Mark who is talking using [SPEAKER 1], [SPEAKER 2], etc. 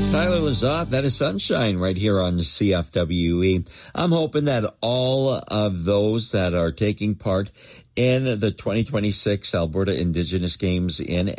[SPEAKER 1] Tyler Lizotte, that is Sunshine right here on CFWE. I'm hoping that all of those that are taking part in the 2026 Alberta Indigenous Games in